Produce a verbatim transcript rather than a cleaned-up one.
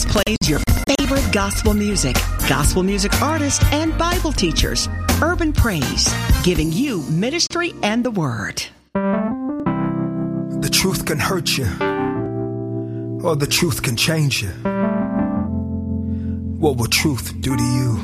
plays your favorite gospel music, gospel music artists, and Bible teachers. Urban Praise, giving you ministry and the word. The truth can hurt you, or the truth can change you. What will truth do to you?